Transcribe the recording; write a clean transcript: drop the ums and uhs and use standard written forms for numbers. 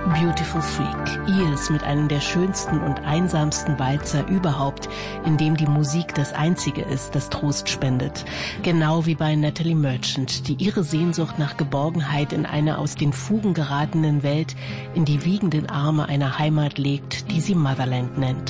Beautiful Freak. Ears mit einem der schönsten und einsamsten Walzer überhaupt, in dem die Musik das Einzige ist, das Trost spendet. Genau wie bei Natalie Merchant, die ihre Sehnsucht nach Geborgenheit in eine aus den Fugen geratenen Welt in die wiegenden Arme einer Heimat legt, die sie Motherland nennt.